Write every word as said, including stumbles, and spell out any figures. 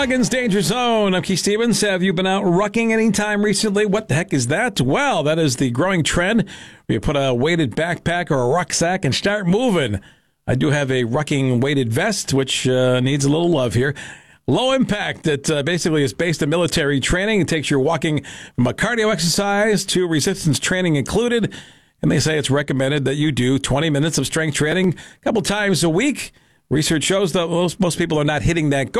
Goggins, Danger Zone. I'm Keith Stevens. Have you been out rucking any time recently? What the heck is that? Well, that is the growing trend where you put a weighted backpack or a rucksack and start moving. I do have a rucking weighted vest, which uh, needs a little love here. Low impact. That uh, basically is based on military training. It takes your walking from a cardio exercise to resistance training included. And they say it's recommended that you do twenty minutes of strength training a couple times a week. Research shows that most, most people are not hitting that goal.